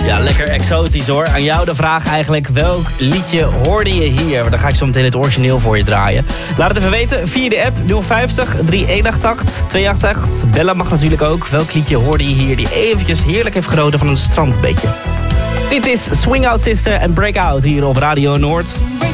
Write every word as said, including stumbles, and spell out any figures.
Ja, lekker exotisch hoor. Aan jou de vraag eigenlijk, welk liedje hoorde je hier? Dan ga ik zo meteen het origineel voor je draaien. Laat het even weten via de app nul vijftig, drie één acht acht, twee acht acht. Bellen mag natuurlijk ook. Welk liedje hoorde je hier die eventjes heerlijk heeft genoten van een strandbedje? Dit is Swing Out Sister en Break Out hier op Radio Noord.